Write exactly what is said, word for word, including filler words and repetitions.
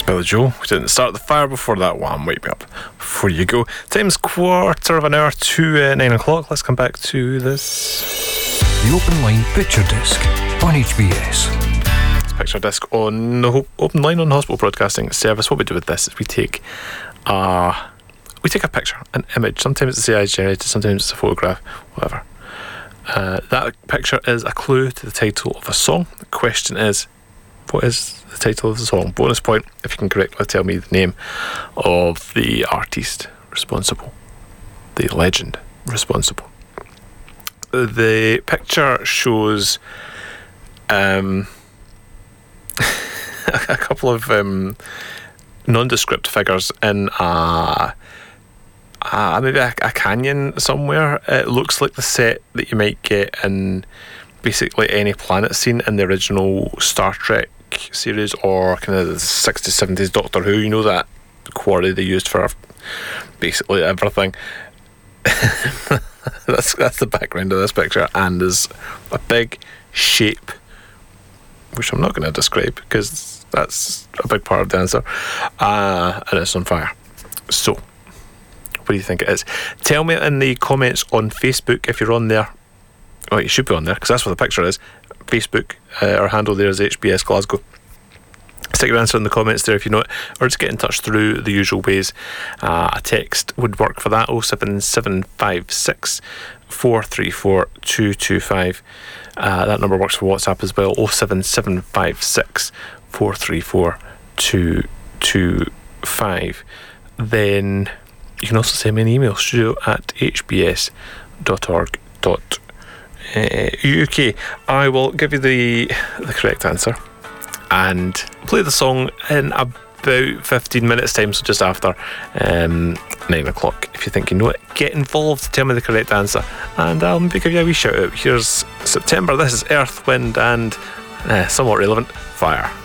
Billy Joel. We didn't start the fire before that one. Wake me up before you go. Time's quarter of an hour to uh, nine o'clock. Let's come back to this. The Open Line Picture Disc on H B S. It's Picture Disc on the Ho- Open Line on Hospital Broadcasting Service. What we do with this is we take a we take a picture, an image. Sometimes it's A I generated, sometimes it's a photograph, whatever. Uh, that picture is a clue to the title of a song. The question is, what is the title of the song? Bonus point if you can correctly tell me the name of the artist responsible, the legend responsible. The picture shows um, a couple of um, nondescript figures in a, a maybe a, a canyon somewhere. It looks like the set that you might get in basically any planet scene in the original Star Trek series, or kind of the sixties, seventies Doctor Who. You know, that quarry they used for basically everything. that's that's the background of this picture, and there's a big shape which I'm not going to describe because that's a big part of the answer, uh, and it's on fire. So what do you think it is? Tell me in the comments on Facebook if you're on there. Oh, you should be on there because that's what the picture is. Facebook, uh, our handle there is H B S Glasgow. Stick your answer in the comments there if you know it, or just get in touch through the usual ways. Uh, a text would work for that, oh seven seven five six, four three four, two two five. Uh, that number works for WhatsApp as well, oh seven seven five six, four three four, two two five. Then you can also send me an email, studio at h b s dot org dot u k. I will give you the the correct answer and play the song in about fifteen minutes time, so just after um, nine o'clock. If you think you know it, get involved, tell me the correct answer, and I'll maybe give you a wee shout out. Here's September. This is Earth, Wind and uh, somewhat relevant, Fire.